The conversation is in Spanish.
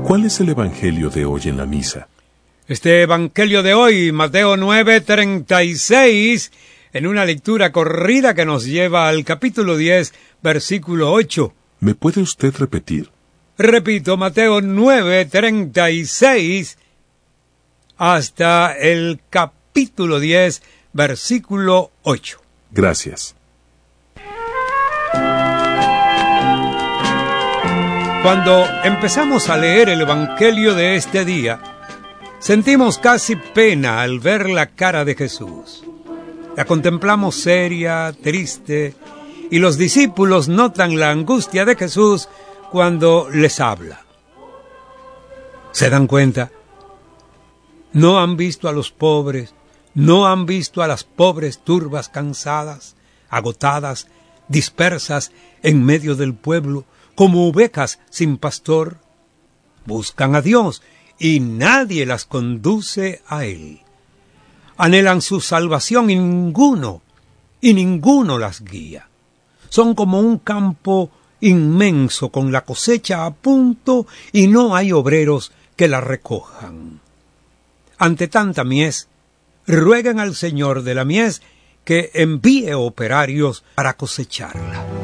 ¿Cuál es el evangelio de hoy en la misa? Este evangelio de hoy, Mateo 9:36, en una lectura corrida que nos lleva al capítulo 10, versículo 8. ¿Me puede usted repetir? Repito, Mateo 9:36 hasta el capítulo 10, versículo 8. Gracias. Cuando empezamos a leer el evangelio de este día, sentimos casi pena al ver la cara de Jesús. La contemplamos seria, triste, y los discípulos notan la angustia de Jesús cuando les habla. ¿Se dan cuenta? No han visto a los pobres, no han visto a las pobres turbas cansadas, agotadas, dispersas en medio del pueblo, como ovejas sin pastor. Buscan a Dios y nadie las conduce a Él. Anhelan su salvación y ninguno las guía. Son como un campo inmenso con la cosecha a punto y no hay obreros que la recojan. Ante tanta mies, ruegan al Señor de la mies que envíe operarios para cosecharla.